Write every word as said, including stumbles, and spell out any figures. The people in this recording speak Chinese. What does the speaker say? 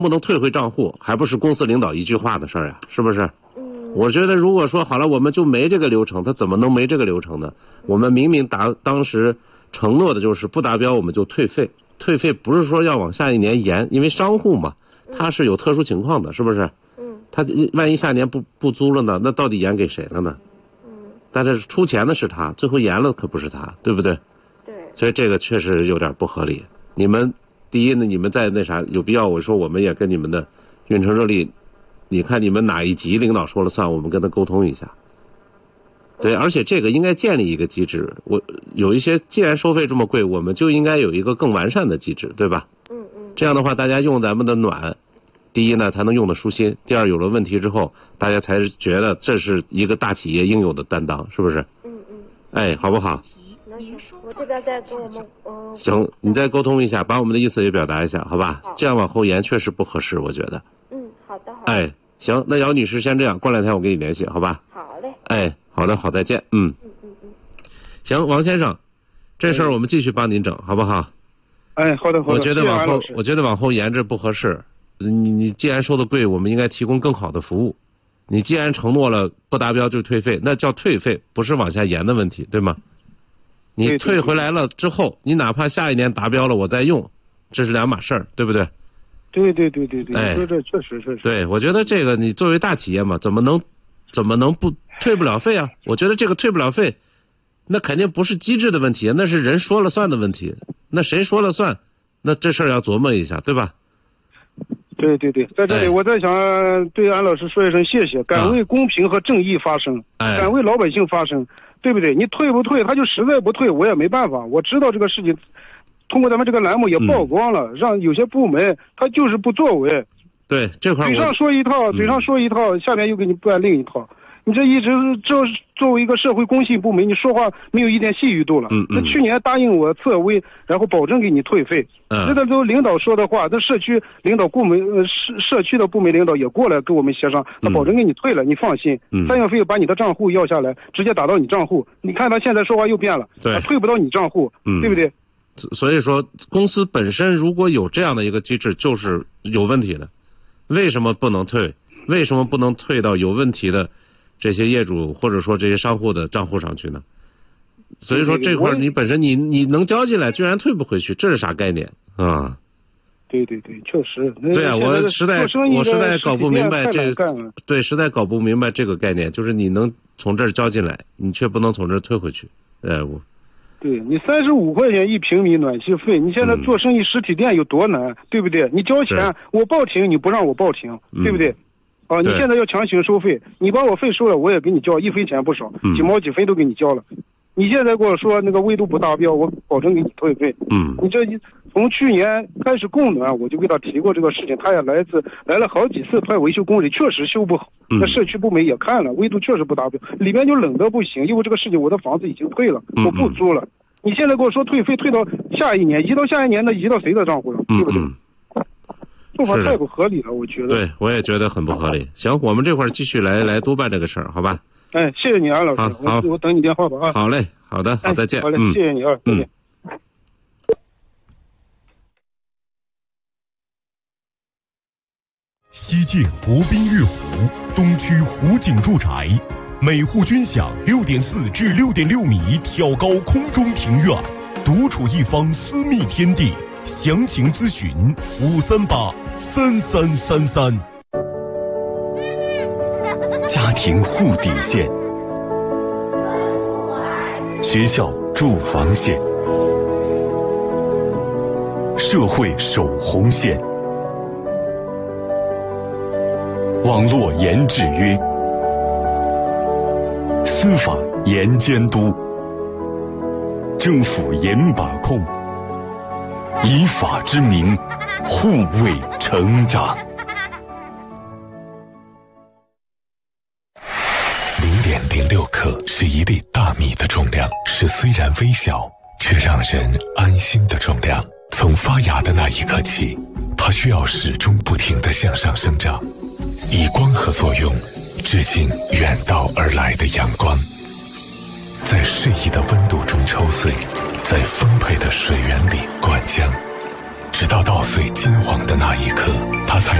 不能退回账户，还不是公司领导一句话的事儿呀，是不是？ 嗯， 我觉得如果说好了，我们就没这个流程，他怎么能没这个流程呢？我们明明达当时承诺的就是不达标我们就退费，退费不是说要往下一年延，因为商户嘛，他是有特殊情况的，是不是？ 嗯， 他万一下年不不租了呢，那到底延给谁了呢？ 嗯， 但是出钱的是他，最后延了可不是他，对不对？ 对， 所以这个确实有点不合理。你们第一呢，你们在那啥有必要？我说我们也跟你们的运城热力，你看你们哪一级领导说了算，我们跟他沟通一下。对，而且这个应该建立一个机制。我有一些既然收费这么贵，我们就应该有一个更完善的机制，对吧？ 嗯嗯。 这样的话，大家用咱们的暖，第一呢才能用得舒心，第二有了问题之后，大家才觉得这是一个大企业应有的担当，是不是？ 嗯嗯。 哎，好不好？ 那行，我这边再跟我们嗯。 行，你再沟通一下，把我们的意思也表达一下，好吧？ 好。 这样往后延确实不合适，我觉得。 嗯，好的好的。 哎，行，那姚女士先这样，过两天我跟你联系，好吧？ 好嘞。 哎，好的，好，再见，嗯。 嗯嗯嗯。 行，王先生，这事儿我们继续帮您整，好不好？ 哎，好的好的。 我觉得往后，我觉得往后延这不合适。你你既然收的贵，我们应该提供更好的服务。你既然承诺了不达标就退费，那叫退费，不是往下延的问题，对吗？你退回来了之后，你哪怕下一年达标了我再用，这是两码事儿，对不对？ 对对对对对， 哎， 你说这确实是。 对，我觉得这个你作为大企业嘛，怎么能怎么能不退不了费啊？我觉得这个退不了费，那肯定不是机制的问题，那是人说了算的问题。那谁说了算？那这事儿要琢磨一下，对吧？ 对对对，在这里我再想对安老师说一声谢谢，敢为公平和正义发声， 哎、 敢为老百姓发声，对不对？你退不退，他就实在不退，我也没办法。我知道这个事情，通过咱们这个栏目也曝光了，嗯、让有些部门他就是不作为。 对，这块嘴上说一套，嘴上说一套，嗯、下面又给你办另一套。你这一直这作为一个社会公信部门，你说话没有一点信誉度了。 嗯嗯。 那去年答应我测微，然后保证给你退费。 嗯。 这个都领导说的话，这社区领导部门呃社社区的部门领导也过来跟我们协商，他保证给你退了，嗯、你放心。 嗯。 三月费把你的账户要下来，直接打到你账户。你看他现在说话又变了， 对， 他退不到你账户， 嗯， 对不对？ 所以说，公司本身如果有这样的一个机制，就是有问题的。为什么不能退？为什么不能退到有问题的这些业主或者说这些商户的账户上去呢？所以说这块你本身你你能交进来，居然退不回去，这是啥概念啊？ 对对对，确实。 对啊，我实在我实在搞不明白这个，对，实在搞不明白这个概念，就是你能从这儿交进来，你却不能从这儿退回去，哎我。 对你三十五块钱一平米暖气费，你现在做生意实体店有多难，嗯、对不对？你交钱，我报停，你不让我报停， 嗯、 对不对？啊，你现在要强行收费，你把我费收了，我也给你交，一分钱不少， 嗯、 几毛几分都给你交了。你现在跟我说那个微度不达标，我保证给你退费。 嗯， 你这从去年开始供暖，我就给他提过这个事情，他也来自来了好几次，派维修工人确实修不好。 嗯、 那社区部门也看了，微度确实不达标，里面就冷得不行。因为这个事情，我的房子已经退了， 嗯、 我不租了。你现在跟我说退费，退到下一年，移到下一年，那移到谁的账户上？对不对？ 嗯嗯、 做法太不合理了，我觉得。 对，我也觉得很不合理。行，我们这块儿继续来来督办这个事儿，好吧？ 哎，谢谢你啊，老师。 好， 我我等你电话吧啊。 好嘞，好的，好，再见。 好嘞，谢谢你啊，再见。 西晋国宾悦湖东区湖景住宅，每户均享六点四至六点六米挑高空中庭院，独处一方私密天地。详情咨询五三八三三三三。 家庭护底线，学校住房线，社会守红线，网络严制约，司法严监督，政府严把控，以法之名护卫成长。零点零六克是一粒大米的重量，是虽然微小却让人安心的重量。从发芽的那一刻起，它需要始终不停地向上生长，以光合作用致敬远道而来的阳光，在适宜的温度中抽穗，在丰沛的水源里灌浆， 直到稻穗金黄的那一刻，他才